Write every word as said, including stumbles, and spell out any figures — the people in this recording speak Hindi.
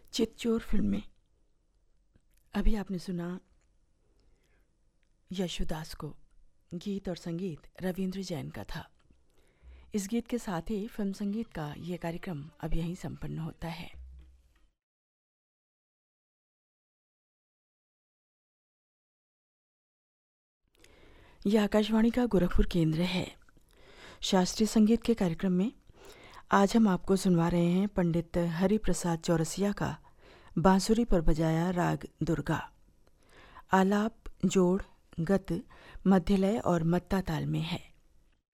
चितचोर फिल्म में अभी आपने सुना यशोदास को। गीत और संगीत रविंद्र जैन का था। इस गीत के साथ ही फिल्म संगीत का ये कार्यक्रम अब यहीं संपन्न होता है। यह आकाशवाणी का गोरखपुर केंद्र है। शास्त्रीय संगीत के कार्यक्रम में आज हम आपको सुनवा रहे हैं पंडित हरिप्रसाद चौरसिया का बांसुरी पर बजाया राग दुर्गा। आलाप जोड़, गत, मध्यलय और मत्ता ताल में है।